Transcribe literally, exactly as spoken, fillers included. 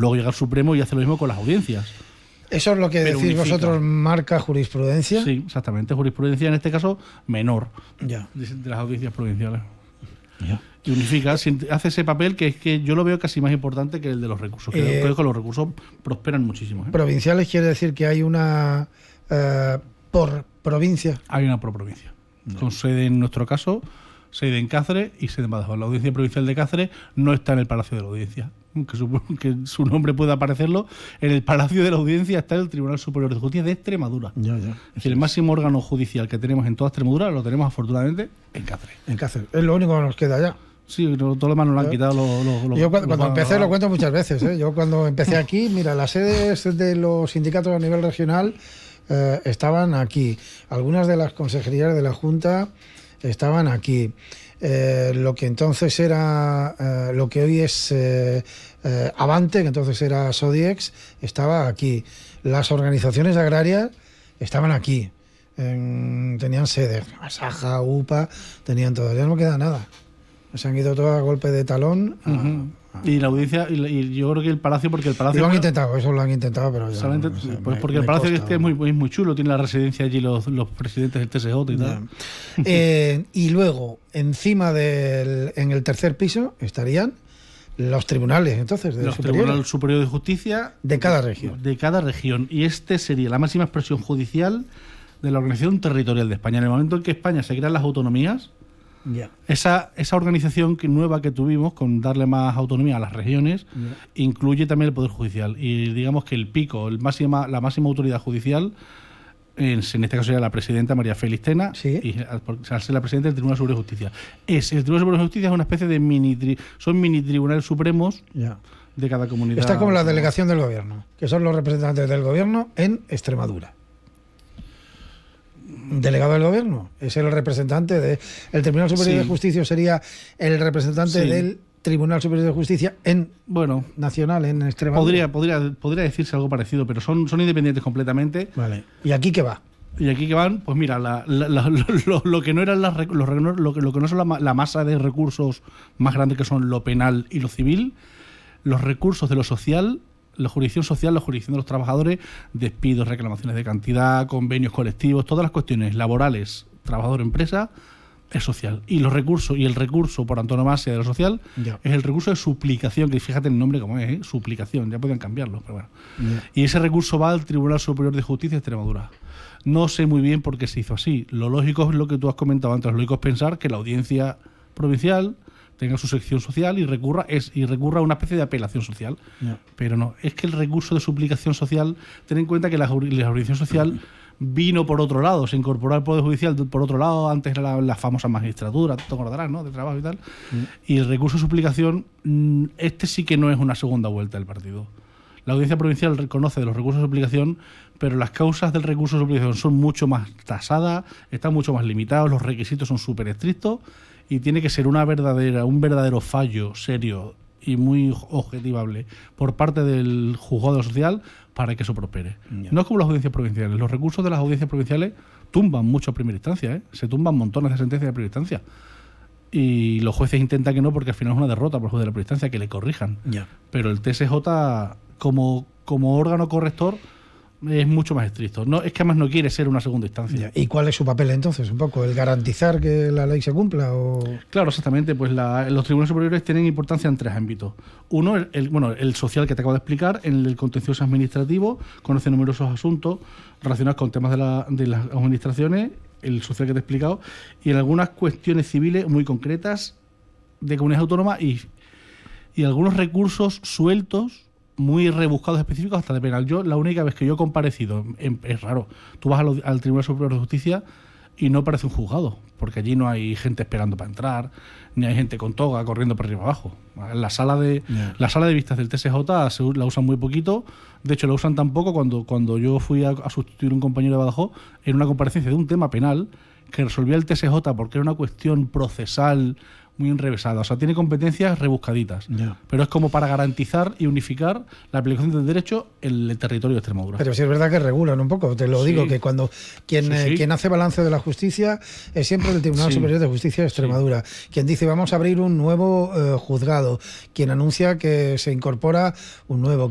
Luego llega el Supremo y hace lo mismo con las audiencias. ¿Eso es lo que Pero decís unifica. vosotros marca jurisprudencia? Sí, exactamente. Jurisprudencia en este caso menor Ya. de, de las audiencias provinciales. Ya. Y unifica, hace ese papel que es que yo lo veo casi más importante que el de los recursos. Creo, Eh, creo que los recursos prosperan muchísimo. ¿eh? Provinciales quiere decir que hay una eh, por provincia. Hay una por provincia. Con sede en nuestro caso, sede en Cáceres y sede en Badajoz. La audiencia provincial de Cáceres no está en el Palacio de la Audiencia. Que su, que su nombre pueda aparecerlo, en el Palacio de la Audiencia está el Tribunal Superior de Justicia de Extremadura. Ya, ya. Es decir, el máximo órgano judicial que tenemos en toda Extremadura lo tenemos afortunadamente en Cáceres. En Cáceres. Es lo único que nos queda ya. Sí, no, todo lo demás nos lo han quitado los... los, los Yo cuando, los cuando empecé, los- lo cuento muchas veces, ¿eh? Yo cuando empecé aquí, mira, las sedes de los sindicatos a nivel regional eh, estaban aquí. Algunas de las consejerías de la Junta estaban aquí. Eh, lo que entonces era, eh, lo que hoy es eh, eh, Avante, que entonces era Sodiex, estaba aquí. Las organizaciones agrarias estaban aquí. En- tenían sedes, Asaja, U P A, tenían todo. Ya no queda nada. Se han ido todos a golpe de talón. a- Ujú. Y la audiencia, y, la- y yo creo que el Palacio, porque el Y Palacio... lo han bueno, intentado, eso lo han intentado, pero ya solamente- no, o sea, pues me- porque el me Palacio consta, este es muy, es muy chulo, tiene la residencia allí los, los presidentes del T S J y Ya. tal. Eh, y luego, encima del, en el tercer piso, estarían los tribunales, entonces, de Los superiores, Tribunal Superior de Justicia de cada región. de cada región. Y este sería la máxima expresión judicial de la organización territorial de España. En el momento en que España se crean las autonomías, Ya. esa, esa organización que, nueva que tuvimos, con darle más autonomía a las regiones, Ya. incluye también el Poder Judicial. Y digamos que el pico, el máxima, la máxima autoridad judicial, en, en este caso sería la presidenta María Félix Tena, Sí. y al, al ser la presidenta del Tribunal Superior de Justicia. Es, el Tribunal Superior de Justicia es una especie de mini, tri- son mini tribunales supremos Ya. de cada comunidad. Está como la delegación del gobierno, que son los representantes del gobierno en Extremadura. Delegado del gobierno es el representante de el Tribunal Superior Sí. de Justicia, sería el representante Sí. del Tribunal Superior de Justicia en Bueno, nacional en Extremadura. podría, podría, podría decirse algo parecido, pero son, son independientes completamente. Vale. ¿Y aquí qué va? Y aquí que van, pues mira, la- la- la- lo, lo- lo que no eran las, rec- los, rec- lo, que, lo que no son la, ma- la masa de recursos más grande que son lo penal y lo civil, los recursos de lo social, la jurisdicción social, la jurisdicción de los trabajadores, despidos, reclamaciones de cantidad, convenios colectivos, todas las cuestiones laborales, trabajador-empresa, es social. Y los recursos, y el recurso por antonomasia de lo social, Ya. es el recurso de suplicación, que fíjate el nombre como es, ¿eh? Suplicación, ya podían cambiarlo, pero bueno. Ya. Y ese recurso va al Tribunal Superior de Justicia de Extremadura. No sé muy bien por qué se hizo así. Lo lógico es lo que tú has comentado antes. Lo lógico es pensar que la audiencia provincial tenga su sección social y recurra es y recurra a una especie de apelación social. Ya. Pero no, es que el recurso de suplicación social, ten en cuenta que la, juri- la jurisdicción social vino por otro lado, se incorporó al Poder Judicial por otro lado, antes era la, la famosa magistratura, te acordarás, ¿no?, de trabajo y tal. Y el recurso de suplicación, mm, este sí que no es una segunda vuelta del partido. La audiencia provincial reconoce de los recursos de suplicación, pero las causas del recurso de suplicación son mucho más tasadas, están mucho más limitados, los requisitos son súper estrictos y tiene que ser una verdadera, un verdadero fallo serio y muy objetivable por parte del juzgado social para que eso prospere. Ya. No es como las audiencias provinciales. Los recursos de las audiencias provinciales tumban mucho a primera instancia, ¿eh? Se tumban montones de sentencias de primera instancia. Y los jueces intentan que no, porque al final es una derrota por el juez de la primera instancia, que le corrijan. Ya. Pero el T S J, como, como órgano corrector, es mucho más estricto. No, es que además no quiere ser una segunda instancia. Ya. ¿Y cuál es su papel entonces? ¿Un poco el garantizar que la ley se cumpla? O... Claro, exactamente. Pues la- los tribunales superiores tienen importancia en tres ámbitos. Uno, el, el- bueno, el social que te acabo de explicar, en el contencioso administrativo, conoce numerosos asuntos relacionados con temas de, la- de las administraciones, el social que te he explicado, y en algunas cuestiones civiles muy concretas de comunidades autónomas y, y algunos recursos sueltos, muy rebuscados específicos hasta de penal. Yo, la única vez que yo he comparecido, en- es raro, tú vas al, al Tribunal Superior de Justicia y no parece un juzgado, porque allí no hay gente esperando para entrar, ni hay gente con toga corriendo por arriba y abajo. La sala de Ya. la sala de vistas del T S J se u- la usan muy poquito, de hecho la usan tan poco cuando, cuando yo fui a, a sustituir a un compañero de Badajoz en una comparecencia de un tema penal que resolvía el T S J porque era una cuestión procesal muy enrevesada. O sea, tiene competencias rebuscaditas. Ya. Pero es como para garantizar y unificar la aplicación del derecho en el territorio de Extremadura. Pero sí es verdad que regulan un poco, te lo Sí. digo, que cuando quien, Sí, eh, sí. quien hace balance de la justicia es siempre el Tribunal Sí. Superior de Justicia de Extremadura. Quien dice vamos a abrir un nuevo eh, juzgado, quien anuncia que se incorpora un nuevo.